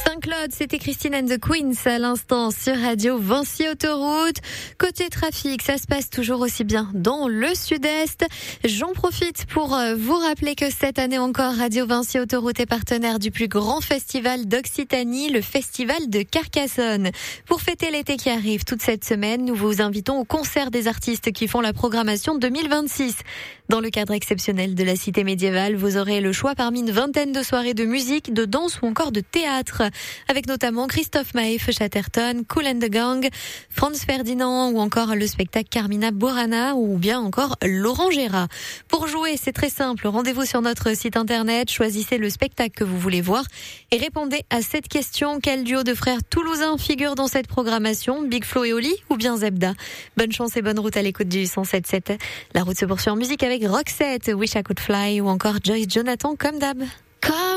Saint-Claude, c'était Christine and the Queens à l'instant sur Radio Vinci Autoroute. Côté trafic, ça se passe toujours aussi bien dans le sud-est. J'en profite pour vous rappeler que cette année encore, Radio Vinci Autoroute est partenaire du plus grand festival d'Occitanie, le Festival de Carcassonne. Pour fêter l'été qui arrive toute cette semaine, nous vous invitons au concert des artistes qui font la programmation 2026. Dans le cadre exceptionnel de la cité médiévale, vous aurez le choix parmi une vingtaine de soirées de musique, de danse ou encore de théâtre, avec notamment Christophe Maé, Chatterton, Kool and the Gang, Franz Ferdinand ou encore le spectacle Carmina Burana ou bien encore Laurent Gérard. Pour jouer, c'est très simple. Rendez-vous sur notre site internet, choisissez le spectacle que vous voulez voir et répondez à cette question. Quel duo de frères toulousains figure dans cette programmation? Big Flo et Oli ou bien Zebda? Bonne chance et bonne route à l'écoute du 107.7. La route se poursuit en musique avec Roxette, Wish I Could Fly ou encore Joyce Jonathan comme d'hab.